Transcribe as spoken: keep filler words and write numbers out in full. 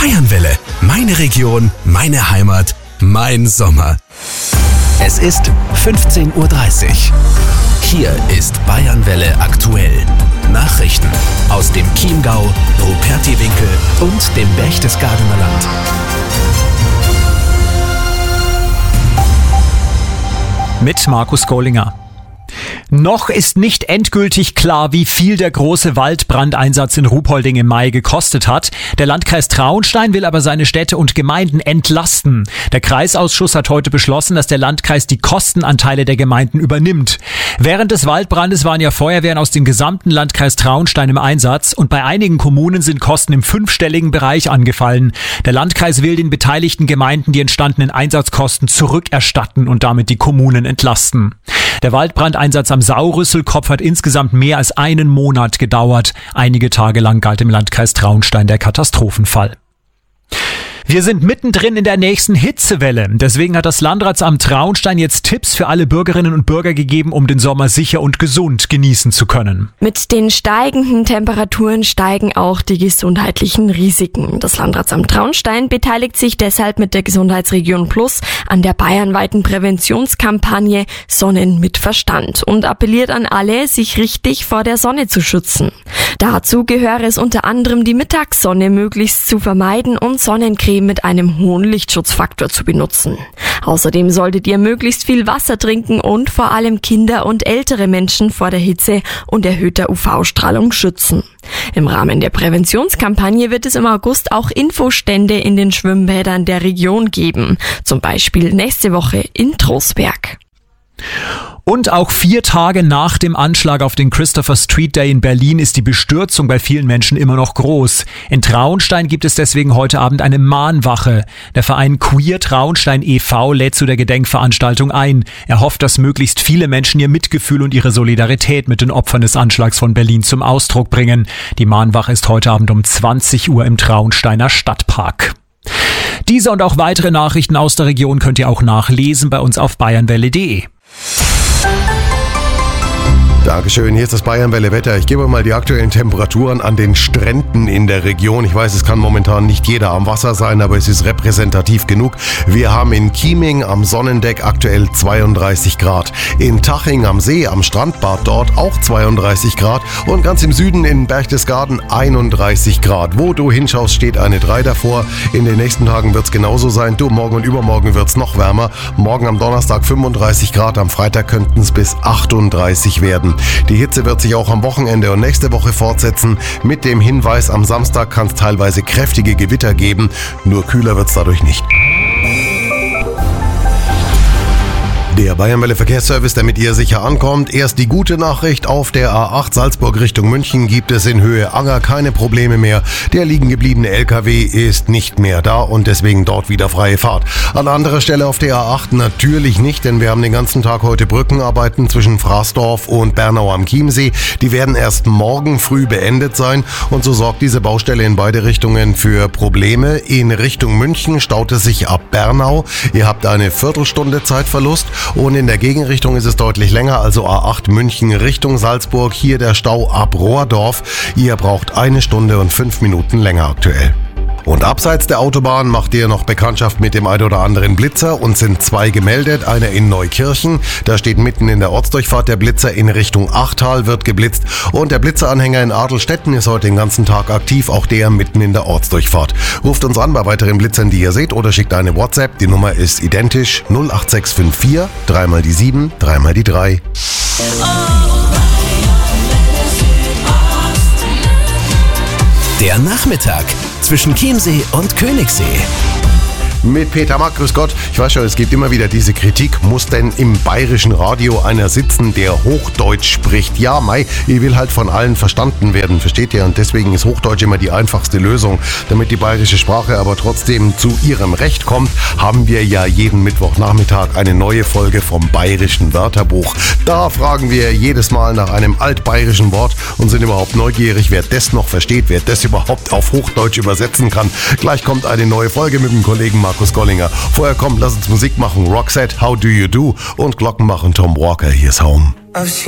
Bayernwelle, meine Region, meine Heimat, mein Sommer. Es ist fünfzehn Uhr dreißig. Hier ist Bayernwelle aktuell. Nachrichten aus dem Chiemgau, Rupertiwinkel und dem Berchtesgadener Land. Mit Markus Kohlinger. Noch ist nicht endgültig klar, wie viel der große Waldbrandeinsatz in Ruhpolding im Mai gekostet hat. Der Landkreis Traunstein will aber seine Städte und Gemeinden entlasten. Der Kreisausschuss hat heute beschlossen, dass der Landkreis die Kostenanteile der Gemeinden übernimmt. Während des Waldbrandes waren ja Feuerwehren aus dem gesamten Landkreis Traunstein im Einsatz und bei einigen Kommunen sind Kosten im fünfstelligen Bereich angefallen. Der Landkreis will den beteiligten Gemeinden die entstandenen Einsatzkosten zurückerstatten und damit die Kommunen entlasten. Der Waldbrandeinsatz am Saurüsselkopf hat insgesamt mehr als einen Monat gedauert. Einige Tage lang galt im Landkreis Traunstein der Katastrophenfall. Wir sind mittendrin in der nächsten Hitzewelle. Deswegen hat das Landratsamt Traunstein jetzt Tipps für alle Bürgerinnen und Bürger gegeben, um den Sommer sicher und gesund genießen zu können. Mit den steigenden Temperaturen steigen auch die gesundheitlichen Risiken. Das Landratsamt Traunstein beteiligt sich deshalb mit der Gesundheitsregion Plus an der bayernweiten Präventionskampagne Sonnen mit Verstand und appelliert an alle, sich richtig vor der Sonne zu schützen. Dazu gehöre es unter anderem, die Mittagssonne möglichst zu vermeiden und Sonnencreme mit einem hohen Lichtschutzfaktor zu benutzen. Außerdem solltet ihr möglichst viel Wasser trinken und vor allem Kinder und ältere Menschen vor der Hitze und erhöhter U V-Strahlung schützen. Im Rahmen der Präventionskampagne wird es im August auch Infostände in den Schwimmbädern der Region geben. Zum Beispiel nächste Woche in Trostberg. Und auch vier Tage nach dem Anschlag auf den Christopher Street Day in Berlin ist die Bestürzung bei vielen Menschen immer noch groß. In Traunstein gibt es deswegen heute Abend eine Mahnwache. Der Verein Queer Traunstein e V lädt zu der Gedenkveranstaltung ein. Er hofft, dass möglichst viele Menschen ihr Mitgefühl und ihre Solidarität mit den Opfern des Anschlags von Berlin zum Ausdruck bringen. Die Mahnwache ist heute Abend um zwanzig Uhr im Traunsteiner Stadtpark. Diese und auch weitere Nachrichten aus der Region könnt ihr auch nachlesen bei uns auf bayernwelle punkt de. Dankeschön, hier ist das Bayernwelle Wetter. Ich gebe mal die aktuellen Temperaturen an den Stränden in der Region. Ich weiß, es kann momentan nicht jeder am Wasser sein, aber es ist repräsentativ genug. Wir haben in Chieming am Sonnendeck aktuell zweiunddreißig Grad. In Taching am See, am Strandbad dort auch zweiunddreißig Grad. Und ganz im Süden in Berchtesgaden einunddreißig Grad. Wo du hinschaust, steht eine drei davor. In den nächsten Tagen wird es genauso sein. Du, morgen und übermorgen wird es noch wärmer. Morgen am Donnerstag fünfunddreißig Grad, am Freitag könnten es bis achtunddreißig werden. Die Hitze wird sich auch am Wochenende und nächste Woche fortsetzen. Mit dem Hinweis, am Samstag kann es teilweise kräftige Gewitter geben. Nur kühler wird es dadurch nicht. Der Bayernwelle Verkehrsservice, damit ihr sicher ankommt. Erst die gute Nachricht: Auf der A acht Salzburg Richtung München gibt es in Höhe Anger keine Probleme mehr. Der liegen gebliebene L K W ist nicht mehr da und deswegen dort wieder freie Fahrt. An anderer Stelle auf der A acht natürlich nicht, denn wir haben den ganzen Tag heute Brückenarbeiten zwischen Fraßdorf und Bernau am Chiemsee. Die werden erst morgen früh beendet sein und so sorgt diese Baustelle in beide Richtungen für Probleme. In Richtung München staut es sich ab Bernau. Ihr habt eine Viertelstunde Zeitverlust. Und in der Gegenrichtung ist es deutlich länger, also A acht München Richtung Salzburg. Hier der Stau ab Rohrdorf. Ihr braucht eine Stunde und fünf Minuten länger aktuell. Und abseits der Autobahn macht ihr noch Bekanntschaft mit dem ein oder anderen Blitzer und sind zwei gemeldet. Einer in Neukirchen, da steht mitten in der Ortsdurchfahrt der Blitzer. In Richtung Achtal wird geblitzt und der Blitzeranhänger in Adelstetten ist heute den ganzen Tag aktiv, auch der mitten in der Ortsdurchfahrt. Ruft uns an bei weiteren Blitzern, die ihr seht, oder schickt eine WhatsApp. Die Nummer ist identisch: null acht sechs fünf vier, dreimal die sieben, dreimal die drei. Der Nachmittag zwischen Chiemsee und Königssee. Mit Peter Mack, grüß Gott. Ich weiß schon, es gibt immer wieder diese Kritik, muss denn im bayerischen Radio einer sitzen, der Hochdeutsch spricht? Ja, mei, ich will halt von allen verstanden werden, versteht ihr? Und deswegen ist Hochdeutsch immer die einfachste Lösung. Damit die bayerische Sprache aber trotzdem zu ihrem Recht kommt, haben wir ja jeden Mittwochnachmittag eine neue Folge vom Bayerischen Wörterbuch. Da fragen wir jedes Mal nach einem altbayerischen Wort und sind überhaupt neugierig, wer das noch versteht, wer das überhaupt auf Hochdeutsch übersetzen kann. Gleich kommt eine neue Folge mit dem Kollegen Markus Kohlinger. Vorher kommt, lass uns Musik machen. Roxette, How Do You Do? Und Glocken machen Tom Walker, Here's Home.